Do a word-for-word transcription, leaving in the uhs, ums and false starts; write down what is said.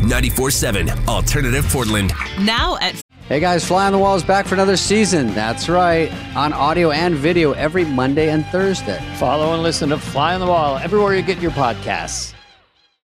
ninety-four point seven Alternative Portland. Now at Hey guys, Fly on the Wall is back for another season. That's right, on audio and video every Monday and Thursday. Follow and listen to Fly on the Wall everywhere you get your podcasts.